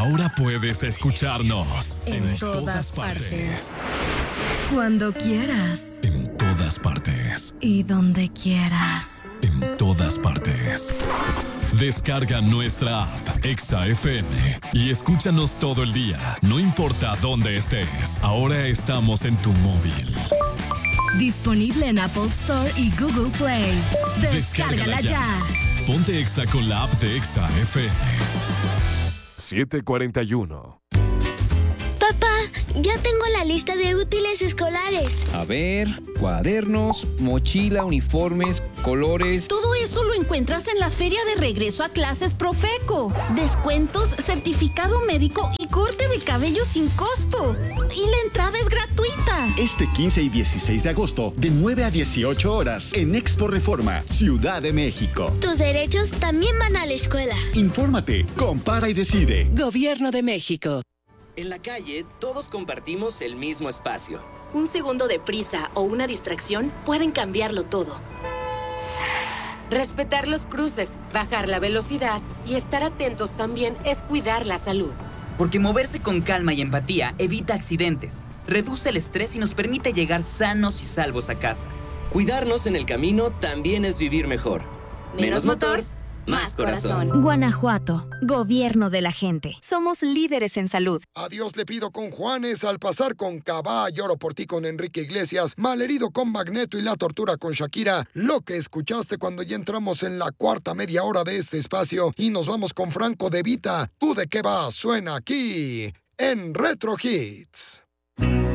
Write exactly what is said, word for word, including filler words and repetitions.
Ahora puedes escucharnos en, en todas, todas partes. partes. Cuando quieras. En todas partes. Y donde quieras. En todas partes. Descarga nuestra app Exa F M y escúchanos todo el día, no importa dónde estés. Ahora estamos en tu móvil. Disponible en Apple Store y Google Play. Descárgala, Descárgala ya. ya. Ponte Exa con la app de Exa F M. siete cuarenta y uno. Papá, ya tengo la lista de útiles escolares. A ver, cuadernos, mochila, uniformes, colores. Todo eso lo encuentras en la feria de regreso a clases Profeco. Descuentos, certificado médico y corte de cabello sin costo. Y la entrada es gratuita. Este quince y dieciséis de agosto, de nueve a dieciocho horas, en Expo Reforma, Ciudad de México. Tus derechos también van a la escuela. Infórmate, compara y decide. Gobierno de México. En la calle, todos compartimos el mismo espacio. Un segundo de prisa o una distracción pueden cambiarlo todo. Respetar los cruces, bajar la velocidad y estar atentos también es cuidar la salud. Porque moverse con calma y empatía evita accidentes, reduce el estrés y nos permite llegar sanos y salvos a casa. Cuidarnos en el camino también es vivir mejor. Menos, Menos motor, más corazón. Guanajuato, gobierno de la gente. Somos líderes en salud. A Dios le pido con Juanes, al pasar con Cabá, lloro por ti con Enrique Iglesias, malherido con Magneto y la tortura con Shakira. Lo que escuchaste cuando ya entramos en la cuarta media hora de este espacio y nos vamos con Franco De Vita. ¿Tú de qué vas? Suena aquí en Retro Hits.